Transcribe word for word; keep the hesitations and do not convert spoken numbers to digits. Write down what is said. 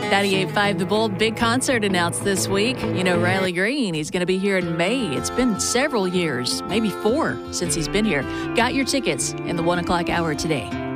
ninety-eight point five The Bold, big concert announced this week. You know, Riley Green, he's going to be here in May. It's been several years, maybe four, since he's been here. Got your tickets in the one o'clock hour today.